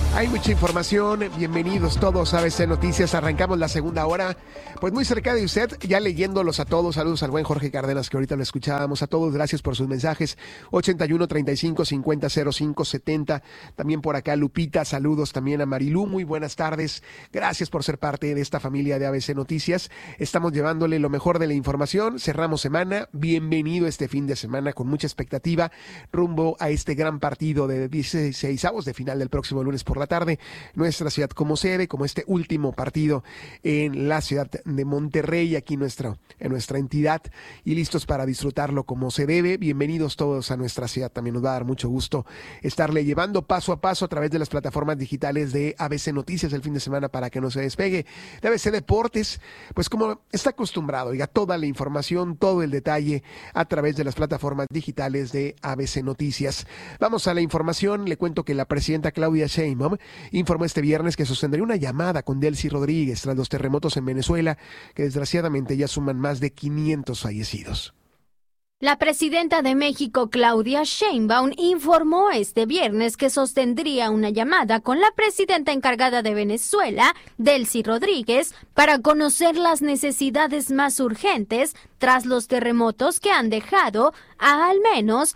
Hay mucha información, bienvenidos todos a ABC Noticias, arrancamos la segunda hora, pues muy cerca de usted, ya leyéndolos a todos, saludos al buen Jorge Cárdenas que ahorita lo escuchábamos, a todos gracias por sus mensajes, 81 35 50 05 70, también por acá Lupita, saludos también a Marilú, muy buenas tardes, gracias por ser parte de esta familia de ABC Noticias, estamos llevándole lo mejor de la información, cerramos semana, bienvenido este fin de semana con mucha expectativa, rumbo a este gran partido de 16avos de final del próximo lunes por la tarde, nuestra ciudad como sede, como este último partido en la ciudad de Monterrey, aquí en nuestra entidad, y listos para disfrutarlo como se debe. Bienvenidos todos a nuestra ciudad, también nos va a dar mucho gusto estarle llevando paso a paso a través de las plataformas digitales de ABC Noticias el fin de semana para que no se despegue, de ABC Deportes, pues como está acostumbrado, oiga, toda la información, todo el detalle a través de las plataformas digitales de ABC Noticias. Vamos a la información, le cuento que la presidenta Claudia Sheinbaum informó este viernes que sostendría una llamada con Delcy Rodríguez tras los terremotos en Venezuela, que desgraciadamente ya suman más de 500 fallecidos. La presidenta de México, Claudia Sheinbaum, informó este viernes que sostendría una llamada con la presidenta encargada de Venezuela, Delcy Rodríguez, para conocer las necesidades más urgentes tras los terremotos que han dejado a al menos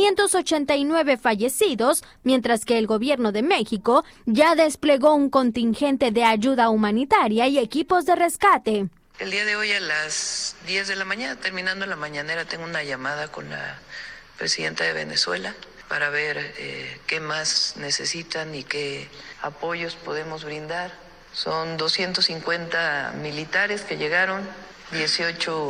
589 fallecidos, mientras que el gobierno de México ya desplegó un contingente de ayuda humanitaria y equipos de rescate. El día de hoy a las 10 de la mañana, terminando la mañanera, tengo una llamada con la presidenta de Venezuela para ver qué más necesitan y qué apoyos podemos brindar. Son 250 militares que llegaron, 18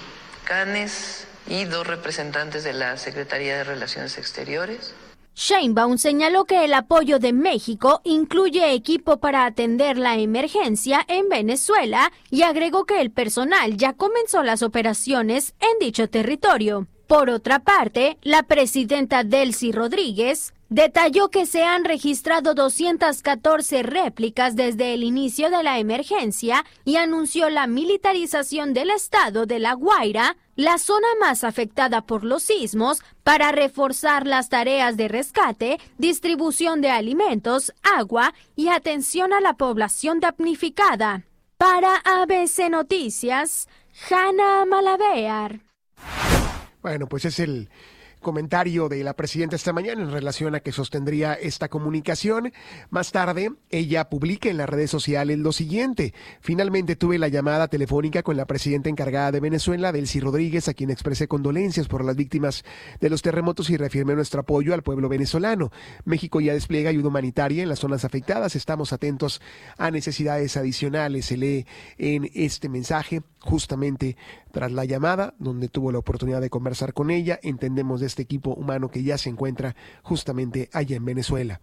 canes y 2 representantes de la Secretaría de Relaciones Exteriores. Sheinbaum señaló que el apoyo de México incluye equipo para atender la emergencia en Venezuela y agregó que el personal ya comenzó las operaciones en dicho territorio. Por otra parte, la presidenta Delcy Rodríguez detalló que se han registrado 214 réplicas desde el inicio de la emergencia y anunció la militarización del estado de La Guaira, la zona más afectada por los sismos, para reforzar las tareas de rescate, distribución de alimentos, agua y atención a la población damnificada. Para ABC Noticias, Hanna Malavear. Bueno, pues es el comentario de la presidenta esta mañana en relación a que sostendría esta comunicación. Más tarde, ella publica en las redes sociales lo siguiente: finalmente tuve la llamada telefónica con la presidenta encargada de Venezuela, Delcy Rodríguez, a quien expresé condolencias por las víctimas de los terremotos y reafirmé nuestro apoyo al pueblo venezolano. México ya despliega ayuda humanitaria en las zonas afectadas, estamos atentos a necesidades adicionales, se lee en este mensaje justamente tras la llamada, donde tuvo la oportunidad de conversar con ella. Entendemos de este equipo humano que ya se encuentra justamente allá en Venezuela.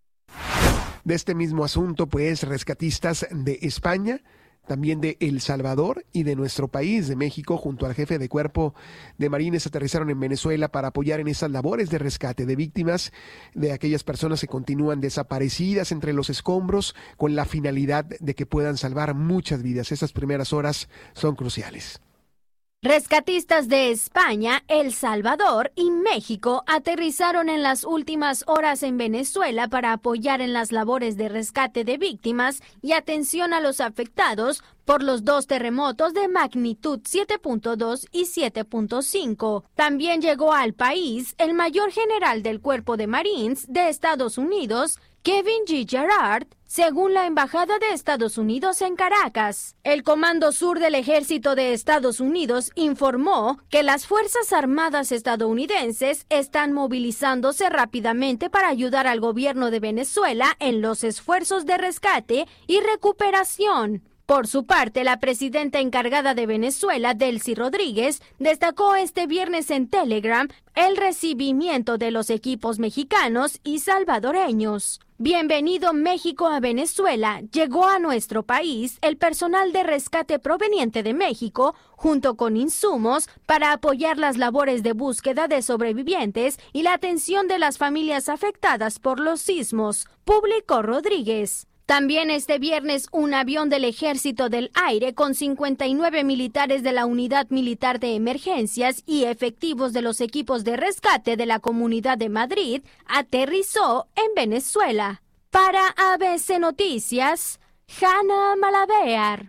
De este mismo asunto, pues, rescatistas de España, también de El Salvador y de nuestro país, de México, junto al jefe de cuerpo de marines, aterrizaron en Venezuela para apoyar en esas labores de rescate de víctimas de aquellas personas que continúan desaparecidas entre los escombros, con la finalidad de que puedan salvar muchas vidas. Esas primeras horas son cruciales. Rescatistas de España, El Salvador y México aterrizaron en las últimas horas en Venezuela para apoyar en las labores de rescate de víctimas y atención a los afectados por los 2 terremotos de magnitud 7.2 y 7.5. También llegó al país el mayor general del Cuerpo de Marines de Estados Unidos, Kevin G. Gerard, según la Embajada de Estados Unidos en Caracas. El Comando Sur del Ejército de Estados Unidos informó que las Fuerzas Armadas estadounidenses están movilizándose rápidamente para ayudar al gobierno de Venezuela en los esfuerzos de rescate y recuperación. Por su parte, la presidenta encargada de Venezuela, Delcy Rodríguez, destacó este viernes en Telegram el recibimiento de los equipos mexicanos y salvadoreños. Bienvenido México a Venezuela. Llegó a nuestro país el personal de rescate proveniente de México, junto con insumos para apoyar las labores de búsqueda de sobrevivientes y la atención de las familias afectadas por los sismos, publicó Rodríguez. También este viernes un avión del Ejército del Aire con 59 militares de la Unidad Militar de Emergencias y efectivos de los equipos de rescate de la Comunidad de Madrid aterrizó en Venezuela. Para ABC Noticias, Hanna Malavéar.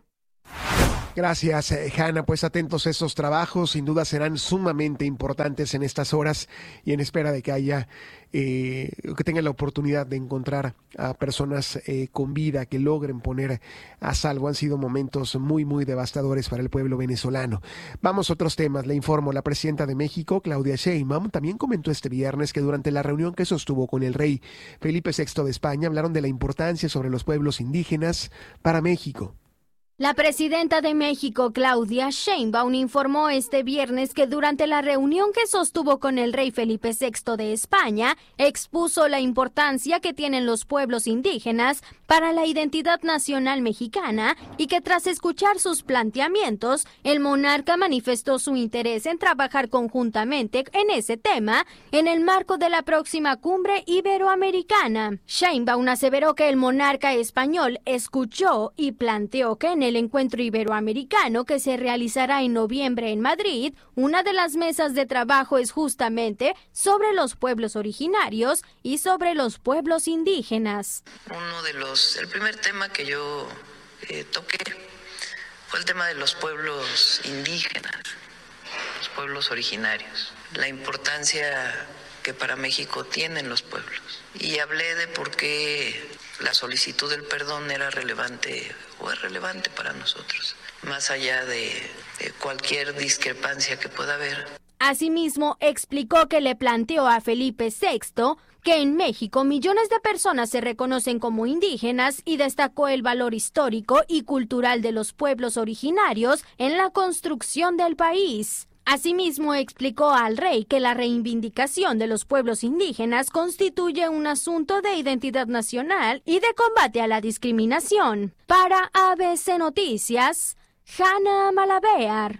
Gracias, Hanna. Pues atentos a estos trabajos, sin duda serán sumamente importantes en estas horas y en espera de que haya, que tengan la oportunidad de encontrar a personas con vida que logren poner a salvo. Han sido momentos muy, muy devastadores para el pueblo venezolano. Vamos a otros temas. Le informo, la presidenta de México, Claudia Sheinbaum, también comentó este viernes que durante la reunión que sostuvo con el rey Felipe VI de España, hablaron de la importancia sobre los pueblos indígenas para México. La presidenta de México, Claudia Sheinbaum, informó este viernes que durante la reunión que sostuvo con el rey Felipe VI de España, expuso la importancia que tienen los pueblos indígenas para la identidad nacional mexicana y que tras escuchar sus planteamientos, el monarca manifestó su interés en trabajar conjuntamente en ese tema en el marco de la próxima cumbre iberoamericana. Sheinbaum aseveró que el monarca español escuchó y planteó que en el encuentro iberoamericano que se realizará en noviembre en Madrid, una de las mesas de trabajo es justamente sobre los pueblos originarios y sobre los pueblos indígenas. El primer tema que yo toqué fue el tema de los pueblos indígenas, los pueblos originarios, la importancia que para México tienen los pueblos. Y hablé de por qué la solicitud del perdón era relevante o es relevante para nosotros, más allá de cualquier discrepancia que pueda haber. Asimismo, explicó que le planteó a Felipe VI que en México millones de personas se reconocen como indígenas y destacó el valor histórico y cultural de los pueblos originarios en la construcción del país. Asimismo, explicó al rey que la reivindicación de los pueblos indígenas constituye un asunto de identidad nacional y de combate a la discriminación. Para ABC Noticias, Hanna Malavéar.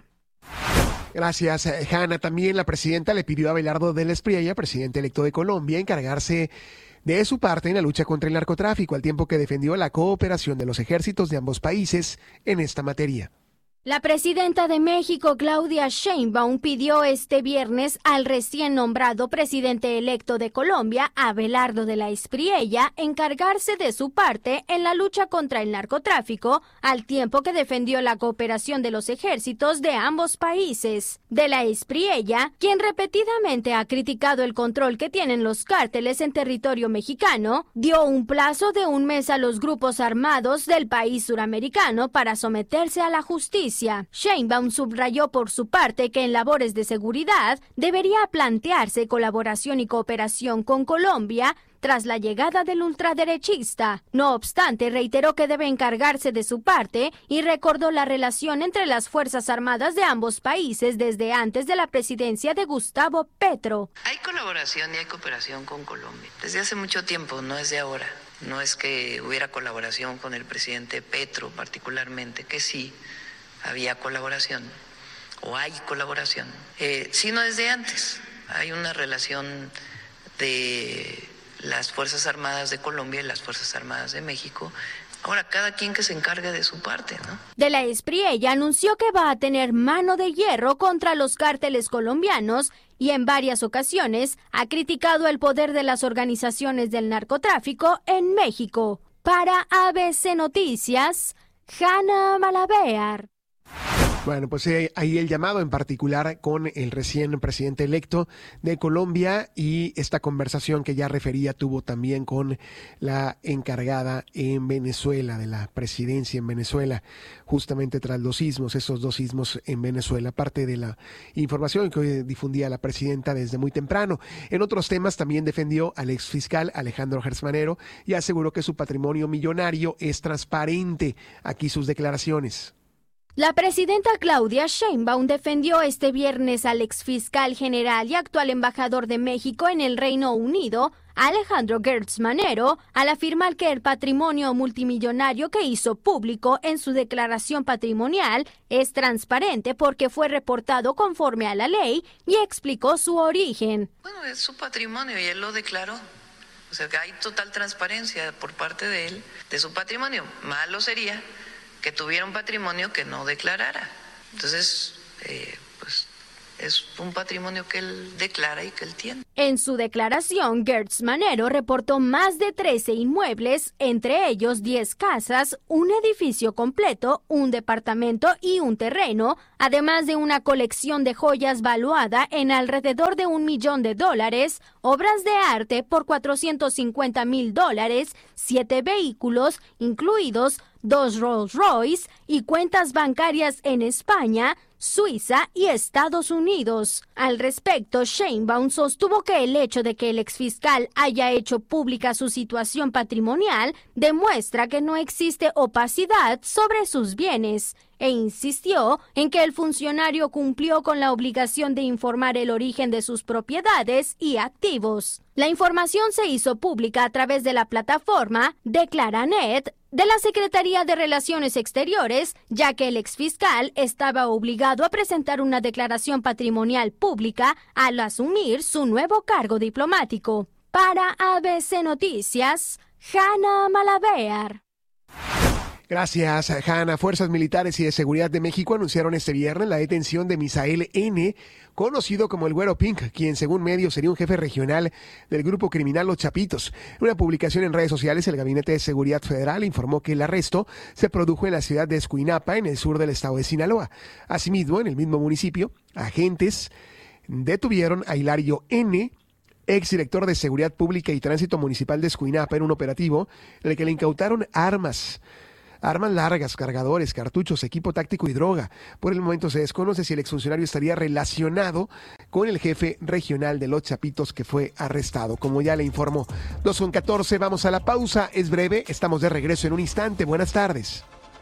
Gracias, Hanna. También la presidenta le pidió a Abelardo del Espriella, presidente electo de Colombia, encargarse de su parte en la lucha contra el narcotráfico, al tiempo que defendió la cooperación de los ejércitos de ambos países en esta materia. La presidenta de México, Claudia Sheinbaum, pidió este viernes al recién nombrado presidente electo de Colombia, Abelardo de la Espriella, encargarse de su parte en la lucha contra el narcotráfico, al tiempo que defendió la cooperación de los ejércitos de ambos países. De la Espriella, quien repetidamente ha criticado el control que tienen los cárteles en territorio mexicano, dio un plazo de un mes a los grupos armados del país suramericano para someterse a la justicia. Sheinbaum subrayó por su parte que en labores de seguridad debería plantearse colaboración y cooperación con Colombia tras la llegada del ultraderechista. No obstante, reiteró que debe encargarse de su parte y recordó la relación entre las Fuerzas Armadas de ambos países desde antes de la presidencia de Gustavo Petro. Hay colaboración y hay cooperación con Colombia desde hace mucho tiempo, no es de ahora. No es que hubiera colaboración con el presidente Petro particularmente, que sí había colaboración o hay colaboración, sino desde antes. Hay una relación de las Fuerzas Armadas de Colombia y las Fuerzas Armadas de México. Ahora, cada quien que se encargue de su parte, ¿no? De la Espriella anunció que va a tener mano de hierro contra los cárteles colombianos y en varias ocasiones ha criticado el poder de las organizaciones del narcotráfico en México. Para ABC Noticias, Hanna Malavéar. Bueno, pues ahí el llamado en particular con el recién presidente electo de Colombia y esta conversación que ya refería tuvo también con la encargada en Venezuela, de la presidencia en Venezuela, justamente tras los sismos, esos dos sismos en Venezuela, parte de la información que hoy difundía la presidenta desde muy temprano. En otros temas también defendió al exfiscal Alejandro Gersmanero y aseguró que su patrimonio millonario es transparente. Aquí sus declaraciones. La presidenta Claudia Sheinbaum defendió este viernes al exfiscal general y actual embajador de México en el Reino Unido, Alejandro Gersmanero, al afirmar que el patrimonio multimillonario que hizo público en su declaración patrimonial es transparente porque fue reportado conforme a la ley y explicó su origen. Bueno, es su patrimonio y él lo declaró. O sea, que hay total transparencia por parte de él, de su patrimonio. Malo sería que tuviera un patrimonio que no declarara. Entonces, pues es un patrimonio que él declara y que él tiene. En su declaración, Gertz Manero reportó más de 13 inmuebles, entre ellos 10 casas, un edificio completo, un departamento y un terreno, además de una colección de joyas valuada en alrededor de $1 millón, obras de arte por $450,000, 7 vehículos, incluidos 2 Rolls Royce, y cuentas bancarias en España, Suiza y Estados Unidos. Al respecto, Sheinbaum sostuvo que el hecho de que el exfiscal haya hecho pública su situación patrimonial demuestra que no existe opacidad sobre sus bienes, e insistió en que el funcionario cumplió con la obligación de informar el origen de sus propiedades y activos. La información se hizo pública a través de la plataforma Declaranet de la Secretaría de Relaciones Exteriores, ya que el exfiscal estaba obligado a presentar una declaración patrimonial pública al asumir su nuevo cargo diplomático. Para ABC Noticias, Hanna Malavéar. Gracias, Hanna. Fuerzas militares y de seguridad de México anunciaron este viernes la detención de Misael N., conocido como el Güero Pink, quien según medios sería un jefe regional del grupo criminal Los Chapitos. En una publicación en redes sociales, el Gabinete de Seguridad Federal informó que el arresto se produjo en la ciudad de Escuinapa, en el sur del estado de Sinaloa. Asimismo, en el mismo municipio, agentes detuvieron a Hilario N., exdirector de Seguridad Pública y Tránsito Municipal de Escuinapa, en un operativo en el que le incautaron armas largas, cargadores, cartuchos, equipo táctico y droga. Por el momento se desconoce si el exfuncionario estaría relacionado con el jefe regional de Los Chapitos que fue arrestado. Como ya le informó, 2:14, vamos a la pausa, es breve, estamos de regreso en un instante. Buenas tardes.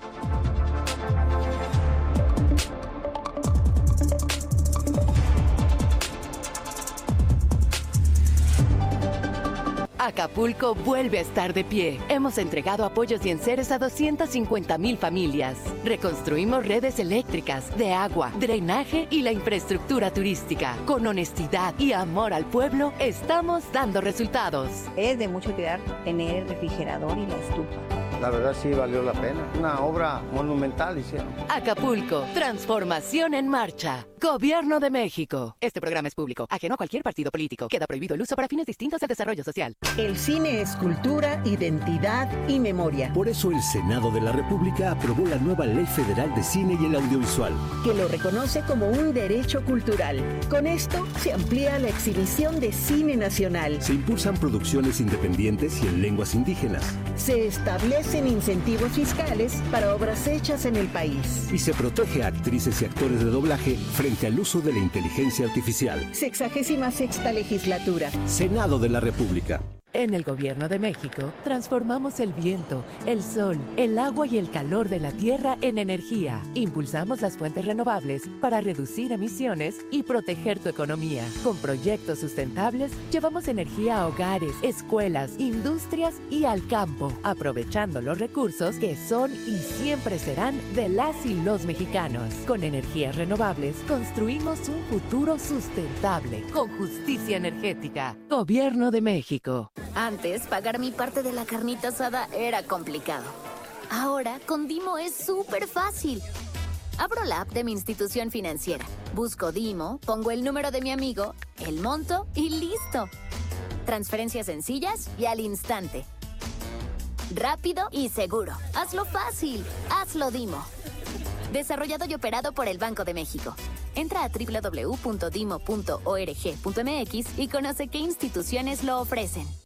Acapulco vuelve a estar de pie. Hemos entregado apoyos y enseres a 250,000 familias. Reconstruimos redes eléctricas, de agua, drenaje y la infraestructura turística. Con honestidad y amor al pueblo, estamos dando resultados. Es de mucho cuidar tener el refrigerador y la estufa. La verdad sí valió la pena. Una obra monumental hicieron. Acapulco, transformación en marcha. Gobierno de México. Este programa es público, ajeno a cualquier partido político. Queda prohibido el uso para fines distintos del desarrollo social. El cine es cultura, identidad y memoria. Por eso el Senado de la República aprobó la nueva Ley Federal de Cine y el Audiovisual, que lo reconoce como un derecho cultural. Con esto se amplía la exhibición de cine nacional. Se impulsan producciones independientes y en lenguas indígenas. Se establecen incentivos fiscales para obras hechas en el país. Y se protege a actrices y actores de doblaje frente al uso de la inteligencia artificial. 66ª legislatura. Senado de la República. En el Gobierno de México, transformamos el viento, el sol, el agua y el calor de la tierra en energía. Impulsamos las fuentes renovables para reducir emisiones y proteger tu economía. Con proyectos sustentables, llevamos energía a hogares, escuelas, industrias y al campo, aprovechando los recursos que son y siempre serán de las y los mexicanos. Con energías renovables, construimos un futuro sustentable, con justicia energética. Gobierno de México. Antes, pagar mi parte de la carnita asada era complicado. Ahora, con Dimo es súper fácil. Abro la app de mi institución financiera, busco Dimo, pongo el número de mi amigo, el monto y listo. Transferencias sencillas y al instante. Rápido y seguro. Hazlo fácil. Hazlo Dimo. Desarrollado y operado por el Banco de México. Entra a www.dimo.org.mx y conoce qué instituciones lo ofrecen.